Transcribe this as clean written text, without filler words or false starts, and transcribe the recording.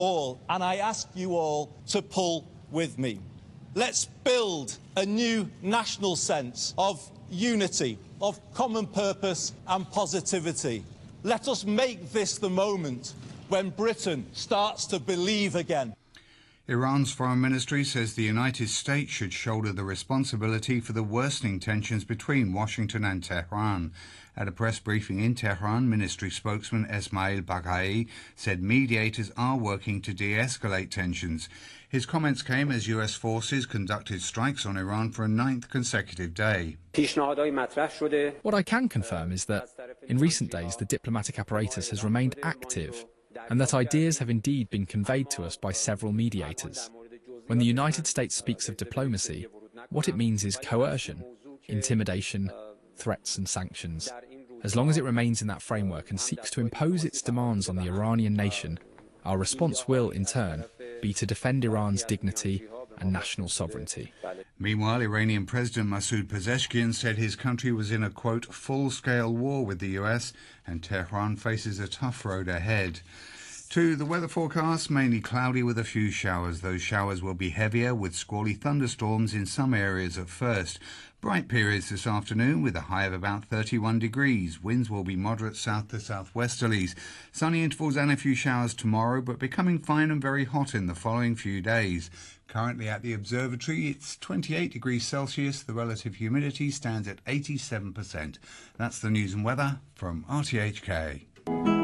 all, and I ask you all to pull with me. Let's build a new national sense of unity, of common purpose and positivity. Let us make this the moment when Britain starts to believe again. Iran's foreign ministry says the United States should shoulder the responsibility for the worsening tensions between Washington and Tehran. At a press briefing in Tehran, ministry spokesman Esmail Baghai said mediators are working to de-escalate tensions. His comments came as US forces conducted strikes on Iran for a 9th consecutive day. What I can confirm is that in recent days the diplomatic apparatus has remained active, and that ideas have indeed been conveyed to us by several mediators. When the United States speaks of diplomacy, what it means is coercion, intimidation, threats and sanctions. As long as it remains in that framework and seeks to impose its demands on the Iranian nation, our response will, in turn, be to defend Iran's dignity and national sovereignty. Meanwhile, Iranian President Masoud Pezeshkian said his country was in a, quote, full-scale war with the US, and Tehran faces a tough road ahead. To the weather forecast, mainly cloudy with a few showers. Those showers will be heavier with squally thunderstorms in some areas at first. Bright periods this afternoon with a high of about 31 degrees. Winds will be moderate south to southwesterlies. Sunny intervals and a few showers tomorrow, but becoming fine and very hot in the following few days. Currently at the observatory, it's 28 degrees Celsius. The relative humidity stands at 87%. That's the news and weather from RTHK.